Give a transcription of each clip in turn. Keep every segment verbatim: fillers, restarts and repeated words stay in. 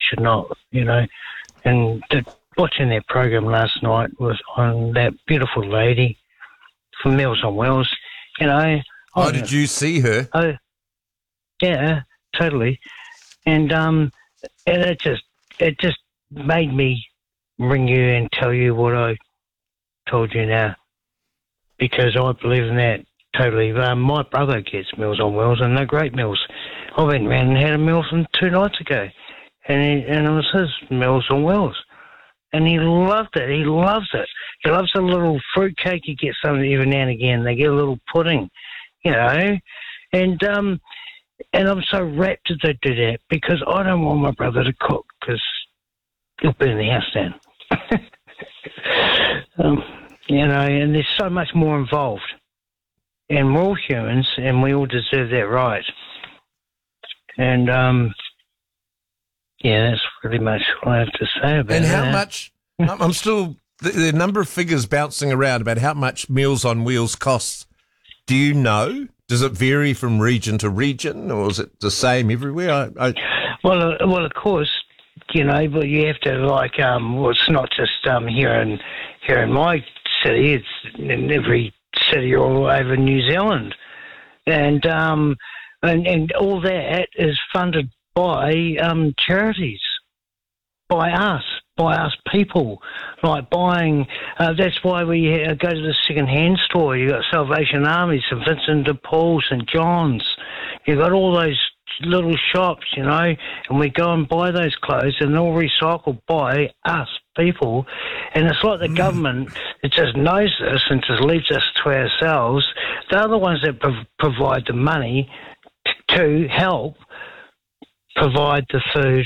should not, you know. And the, watching their program last night was on that beautiful lady from Meals on Wheels, you know. Oh, I, did you see her? Oh, yeah, totally. And um, and it just it just made me ring you and tell you what I told you now, because I believe in that totally. Um, my brother gets Meals on Wheels, and they're great meals. I went round and had a meal from two nights ago, and he, and it was his Meals on Wheels, and he loved it. He loves it. He loves a little fruit cake. He gets some every now and again. They get a little pudding, you know, and um, and I'm so rapt that they do that, because I don't want my brother to cook, because he'll burn the house down. um, you know, and there's so much more involved. And we're all humans, and we all deserve that right. And, um, yeah, that's pretty much what I have to say about it. And how that. much, I'm still, the, the number of figures bouncing around about how much Meals on Wheels costs, do you know? Does it vary from region to region, or is it the same everywhere? I, I... Well, uh, well, of course, you know, but you have to, like, um, well, it's not just um, here in here in my city. It's in every city all over New Zealand, and um, and and all that is funded by um, charities, by us, by us people, like buying. Uh, that's why we uh, go to the second-hand store. You got Salvation Army, St Vincent de Paul, St John's. You got all those little shops, you know, and we go and buy those clothes, and they're all recycled by us people. And it's like the mm. government, it just knows this and just leaves us to ourselves. They're the ones that prov- provide the money t- to help provide the food.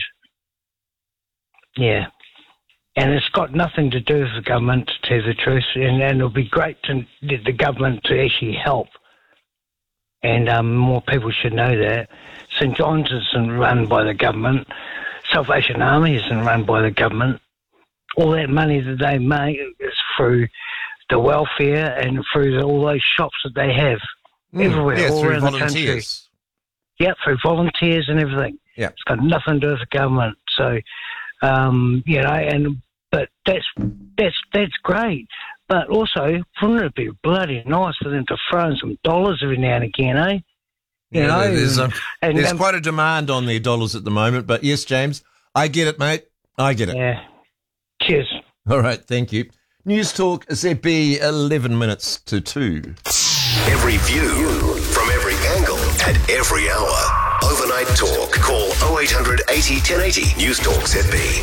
Yeah. And it's got nothing to do with the government, to tell you the truth, and, and it'll be great to the government to actually help. And um, more people should know that. St John's isn't run by the government. Salvation Army isn't run by the government. All that money that they make is through the welfare and through the, all those shops that they have mm, everywhere, yeah, all through around volunteers. the country. Yeah, through volunteers and everything. Yeah. It's got nothing to do with the government. So, um, you know, and but that's that's that's great. But also, wouldn't it be bloody nice for them to throw in some dollars every now and again, eh? You yeah, know, there's, a, and, there's um, quite a demand on their dollars at the moment. But yes, James, I get it, mate. I get it. Yeah. Cheers. All right, thank you. News Talk, Z B, eleven minutes to two. Every view from every angle at every hour. Overnight Talk. Call oh eight hundred eighty ten eighty. News Talk Z B.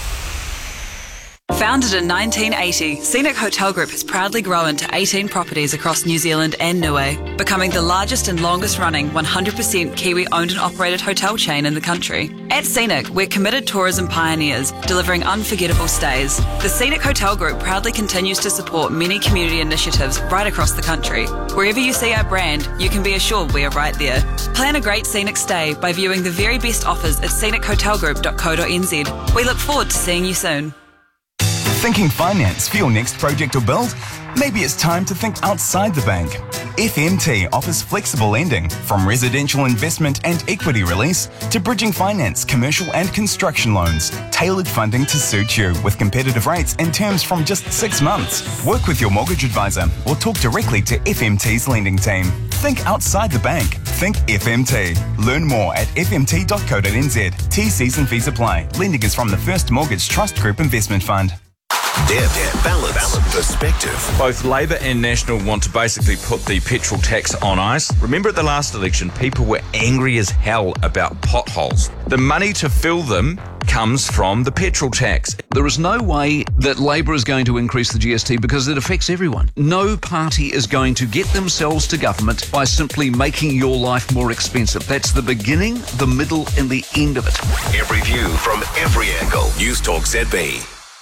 Founded in nineteen eighty, Scenic Hotel Group has proudly grown to eighteen properties across New Zealand and Niue, becoming the largest and longest running one hundred percent Kiwi owned and operated hotel chain in the country. At Scenic, we're committed tourism pioneers, delivering unforgettable stays. The Scenic Hotel Group proudly continues to support many community initiatives right across the country. Wherever you see our brand, you can be assured we are right there. Plan a great scenic stay by viewing the very best offers at scenic hotel group dot co dot n z. We look forward to seeing you soon. Thinking finance for your next project or build? Maybe it's time to think outside the bank. F M T offers flexible lending, from residential investment and equity release to bridging finance, commercial and construction loans. Tailored funding to suit you with competitive rates and terms from just six months. Work with your mortgage advisor or talk directly to F M T's lending team. Think outside the bank. Think F M T. Learn more at f m t dot co dot n z. T Cs and fees apply. Lending is from the First Mortgage Trust Group Investment Fund. Depth, balance, balance, perspective. Both Labor and National want to basically put the petrol tax on ice. Remember at the last election, people were angry as hell about potholes. The money to fill them comes from the petrol tax. There is no way that Labor is going to increase the G S T because it affects everyone. No party is going to get themselves to government by simply making your life more expensive. That's the beginning, the middle and the end of it. Every view from every angle. News Talk Z B.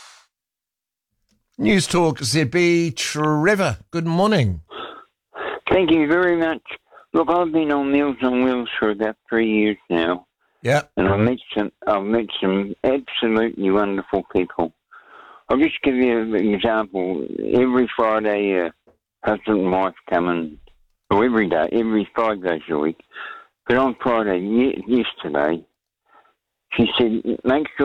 News Talk Z B, Trevor, good morning. Thank you very much. Look, I've been on Meals on Wheels for about three years now. Yeah. And I've met some, I've met some absolutely wonderful people. I'll just give you an example. Every Friday, uh, husband and wife come in, or every day, every five days a week. But on Friday, ye- yesterday, she said, make sure